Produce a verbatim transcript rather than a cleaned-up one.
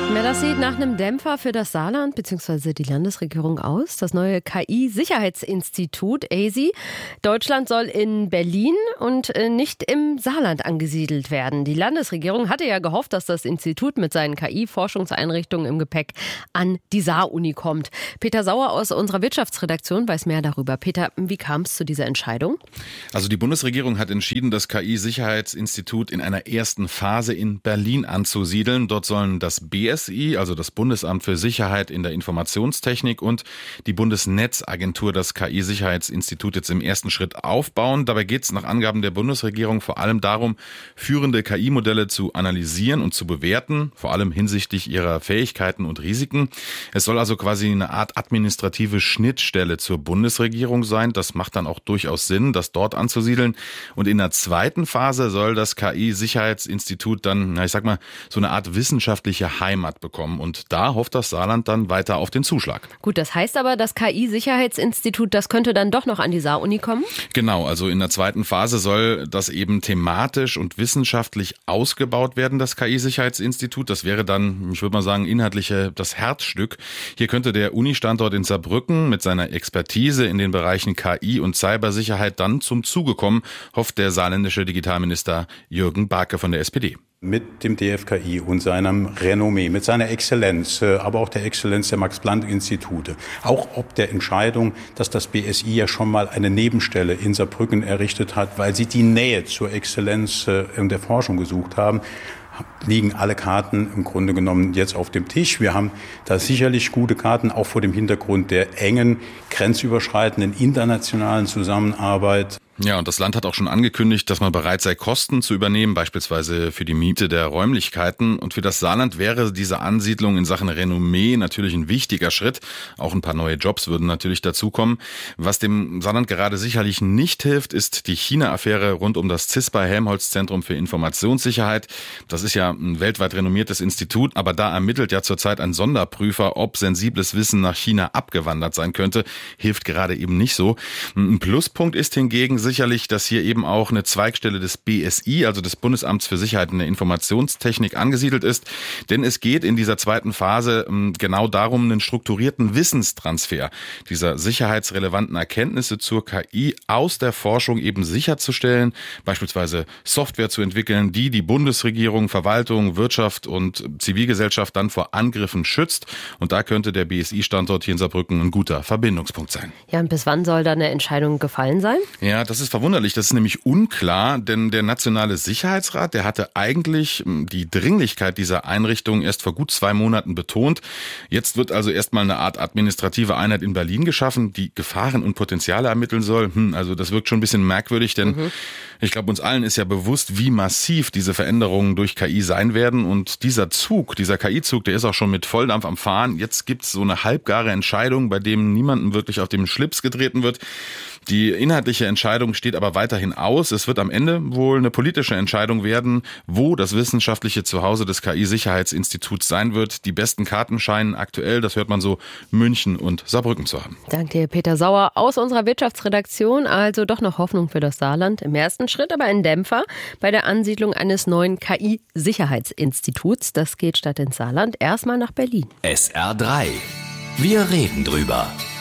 Ja, das sieht nach einem Dämpfer für das Saarland bzw. die Landesregierung aus. Das neue K I-Sicherheitsinstitut A S I Deutschland soll in Berlin und nicht im Saarland angesiedelt werden. Die Landesregierung hatte ja gehofft, dass das Institut mit seinen K I-Forschungseinrichtungen im Gepäck an die Saar-Uni kommt. Peter Sauer aus unserer Wirtschaftsredaktion weiß mehr darüber. Peter, wie kam es zu dieser Entscheidung? Also die Bundesregierung hat entschieden, das K I-Sicherheitsinstitut in einer ersten Phase in Berlin anzusiedeln. Dort sollen das B S I, also das Bundesamt für Sicherheit in der Informationstechnik, und die Bundesnetzagentur das K I-Sicherheitsinstitut jetzt im ersten Schritt aufbauen. Dabei geht es nach Angaben der Bundesregierung vor allem darum, führende K I-Modelle zu analysieren und zu bewerten, vor allem hinsichtlich ihrer Fähigkeiten und Risiken. Es soll also quasi eine Art administrative Schnittstelle zur Bundesregierung sein. Das macht dann auch durchaus Sinn, das dort anzusiedeln. Und in der zweiten Phase soll das K I-Sicherheitsinstitut dann, na, ich sag mal, so eine Art wissenschaftliche Heimat bekommen. Und da hofft das Saarland dann weiter auf den Zuschlag. Gut, das heißt aber, das K I-Sicherheitsinstitut, das könnte dann doch noch an die Saar-Uni kommen? Genau, also in der zweiten Phase soll das eben thematisch und wissenschaftlich ausgebaut werden, das K I-Sicherheitsinstitut. Das wäre dann, ich würde mal sagen, inhaltlich das Herzstück. Hier könnte der Uni-Standort in Saarbrücken mit seiner Expertise in den Bereichen K I und Cybersicherheit dann zum Zuge kommen, hofft der saarländische Digitalminister Jürgen Barke von der S P D. Mit dem D F K I und seinem Renommee, mit seiner Exzellenz, aber auch der Exzellenz der Max-Planck-Institute, auch ob der Entscheidung, dass das B S I ja schon mal eine Nebenstelle in Saarbrücken errichtet hat, weil sie die Nähe zur Exzellenz in der Forschung gesucht haben, liegen alle Karten im Grunde genommen jetzt auf dem Tisch. Wir haben da sicherlich gute Karten, auch vor dem Hintergrund der engen, grenzüberschreitenden internationalen Zusammenarbeit. Ja, und das Land hat auch schon angekündigt, dass man bereit sei, Kosten zu übernehmen, beispielsweise für die Miete der Räumlichkeiten. Und für das Saarland wäre diese Ansiedlung in Sachen Renommee natürlich ein wichtiger Schritt. Auch ein paar neue Jobs würden natürlich dazukommen. Was dem Saarland gerade sicherlich nicht hilft, ist die China-Affäre rund um das CISPA-Helmholtz-Zentrum für Informationssicherheit. Das ist ja ein weltweit renommiertes Institut, aber da ermittelt ja zurzeit ein Sonderprüfer, ob sensibles Wissen nach China abgewandert sein könnte. Hilft gerade eben nicht so. Ein Pluspunkt ist hingegen sicherlich, dass hier eben auch eine Zweigstelle des B S I, also des Bundesamts für Sicherheit in der Informationstechnik, angesiedelt ist. Denn es geht in dieser zweiten Phase genau darum, einen strukturierten Wissenstransfer dieser sicherheitsrelevanten Erkenntnisse zur K I aus der Forschung eben sicherzustellen, beispielsweise Software zu entwickeln, die die Bundesregierung, Verwaltung, Wirtschaft und Zivilgesellschaft dann vor Angriffen schützt. Und da könnte der B S I-Standort hier in Saarbrücken ein guter Verbindungspunkt sein. Ja, und bis wann soll da eine Entscheidung gefallen sein? Ja, das Das ist verwunderlich, das ist nämlich unklar, denn der Nationale Sicherheitsrat, der hatte eigentlich die Dringlichkeit dieser Einrichtung erst vor gut zwei Monaten betont. Jetzt wird also erstmal eine Art administrative Einheit in Berlin geschaffen, die Gefahren und Potenziale ermitteln soll. Hm, also das wirkt schon ein bisschen merkwürdig, denn mhm. ich glaube, uns allen ist ja bewusst, wie massiv diese Veränderungen durch K I sein werden. Und dieser Zug, dieser K I-Zug, der ist auch schon mit Volldampf am Fahren. Jetzt gibt es so eine halbgare Entscheidung, bei dem niemandem wirklich auf den Schlips getreten wird. Die inhaltliche Entscheidung steht aber weiterhin aus. Es wird am Ende wohl eine politische Entscheidung werden, wo das wissenschaftliche Zuhause des K I-Sicherheitsinstituts sein wird. Die besten Karten scheinen aktuell, das hört man so, München und Saarbrücken zu haben. Danke dir, Peter Sauer aus unserer Wirtschaftsredaktion. Also doch noch Hoffnung für das Saarland. Im ersten Schritt aber ein Dämpfer bei der Ansiedlung eines neuen K I-Sicherheitsinstituts. Das geht statt ins Saarland erstmal nach Berlin. S R drei. Wir reden drüber.